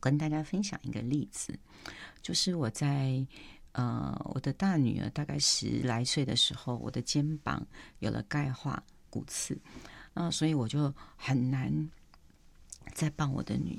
跟大家分享一个例子，就是我在我的大女儿大概10来岁的时候，我的肩膀有了钙化骨刺，所以我就很难再帮我的女